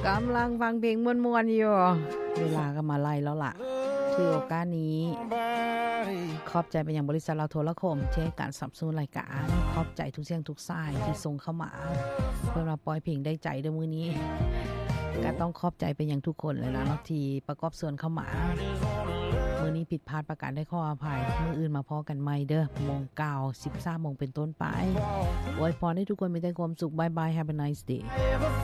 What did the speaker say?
กำลังฟังเพลงม่วนๆอยู่เวลาก็มาไล่แล้วล่ะถือโอกาสนี้ขอบใจไปยังบริษัทเราโทรคมที่ให้การสนับสนุนรายการขอบใจทุกเสียงทุกสายที่ส่งเข้ามาเพื่อมาปล่อยเพลงได้ใจเด้อมื้อนี้ก็ต้องขอบใจไปยังทุกคนเลยนะที่ประกอบส่วนเข้ามามื้อนี้ผิดพลาดประการได้ขออภัยมื้ออื่นมาพอกันใหม่เด้อโมง9 13 โมงเป็นต้นไปอวยพรให้ทุกคนมีแต่ความสุขบายบาย Have a nice day